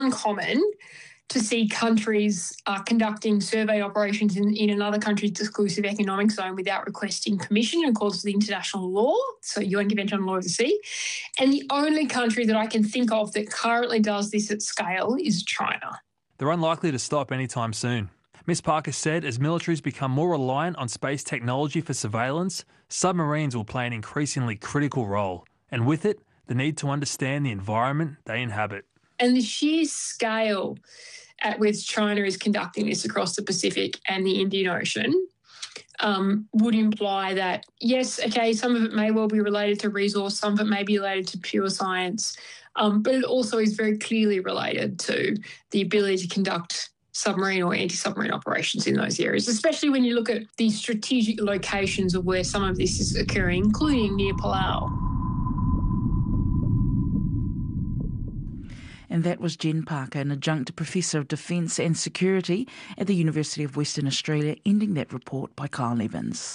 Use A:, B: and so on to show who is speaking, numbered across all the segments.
A: uncommon to see countries conducting survey operations in another country's exclusive economic zone without requesting permission in accordance with international law, so UN Convention on Law of the Sea. And the only country that I can think of that currently does this at scale is China.
B: They're unlikely to stop anytime soon. Ms Parker said as militaries become more reliant on space technology for surveillance, submarines will play an increasingly critical role, and with it, the need to understand the environment they inhabit.
A: And the sheer scale at which China is conducting this across the Pacific and the Indian Ocean would imply that, yes, okay, some of it may well be related to resource, some of it may be related to pure science, but it also is very clearly related to the ability to conduct submarine or anti-submarine operations in those areas, especially when you look at the strategic locations of where some of this is occurring, including near Palau.
C: And that was Jen Parker, an adjunct professor of Defence and Security at the University of Western Australia, ending that report by Kyle Evans.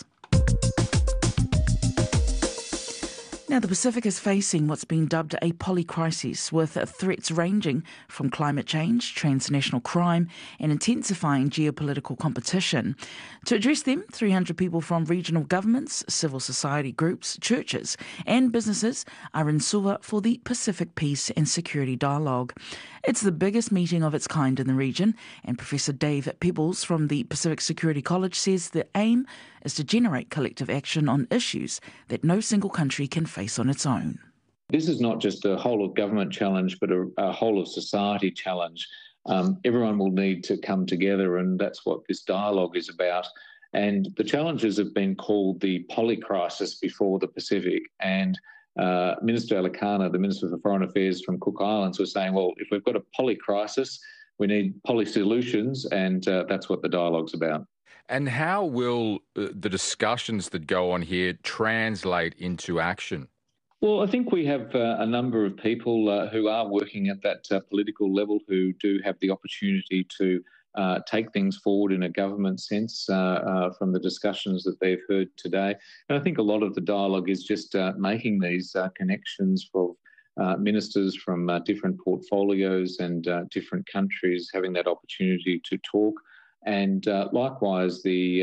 C: Now, the Pacific is facing what's been dubbed a polycrisis, with threats ranging from climate change, transnational crime and intensifying geopolitical competition. To address them, 300 people from regional governments, civil society groups, churches and businesses are in Suva for the Pacific Peace and Security Dialogue. It's the biggest meeting of its kind in the region, and Professor Dave Pebbles from the Pacific Security College says the aim is to generate collective action on issues that no single country can face on its own.
D: This is not just a whole of government challenge, but a whole of society challenge. Everyone will need to come together, and that's what this dialogue is about. And the challenges have been called the polycrisis before the Pacific. And Minister Alikana, the Minister for Foreign Affairs from Cook Islands, was saying, well, if we've got a polycrisis, we need poly solutions, and that's what the dialogue's about.
E: And how will the discussions that go on here translate into action?
D: Well, I think we have a number of people who are working at that political level who do have the opportunity to take things forward in a government sense from the discussions that they've heard today. And I think a lot of the dialogue is just making these connections for ministers from different portfolios and different countries having that opportunity to talk. And likewise, the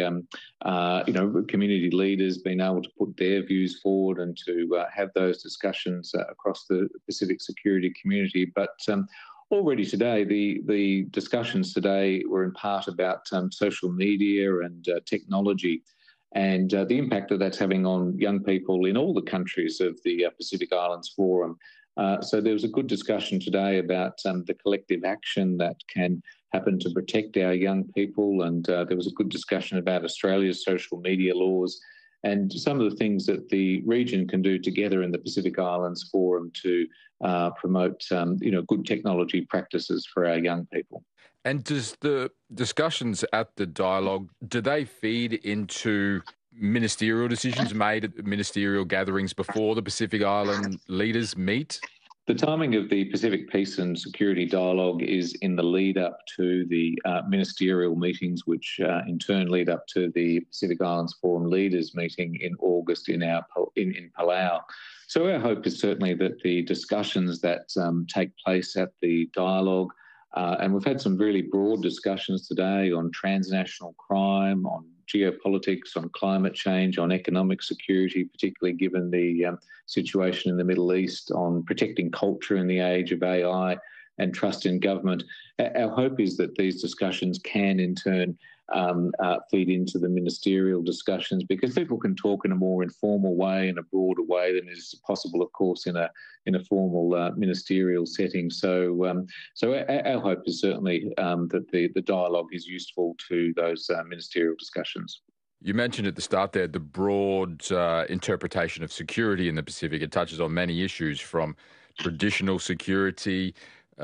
D: community leaders being able to put their views forward and to have those discussions across the Pacific security community. But already today, the discussions today were in part about social media and technology and the impact that that's having on young people in all the countries of the Pacific Islands Forum. So there was a good discussion today about the collective action that can happen to protect our young people, and there was a good discussion about Australia's social media laws and some of the things that the region can do together in the Pacific Islands Forum to promote good technology practices for our young people.
E: And does the discussions at the dialogue, do they feed into ministerial decisions made at ministerial gatherings before the Pacific Island leaders meet?
D: The timing of the Pacific Peace and Security Dialogue is in the lead up to the ministerial meetings, which in turn lead up to the Pacific Islands Forum Leaders meeting in August in Palau. So our hope is certainly that the discussions that take place at the dialogue, and we've had some really broad discussions today on transnational crime, on geopolitics, on climate change, on economic security, particularly given the situation in the Middle East, on protecting culture in the age of AI and trust in government. Our hope is that these discussions can in turn feed into the ministerial discussions, because people can talk in a more informal way, in a broader way than is possible, of course, in a formal ministerial setting. So our hope is certainly that the dialogue is useful to those ministerial discussions.
E: You mentioned at the start there the broad interpretation of security in the Pacific. It touches on many issues, from traditional security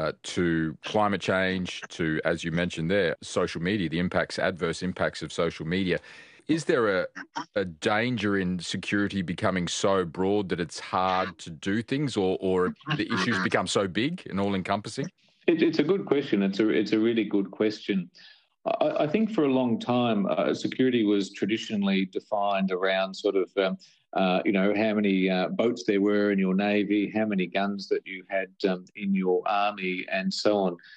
E: to climate change, to, as you mentioned there, social media, the adverse impacts of social media. Is there a danger in security becoming so broad that it's hard to do things, or the issues become so big and all-encompassing?
D: It's a good question. It's a really good question. I think for a long time, security was traditionally defined around sort of, how many boats there were in your navy, how many guns that you had in your army, and so on.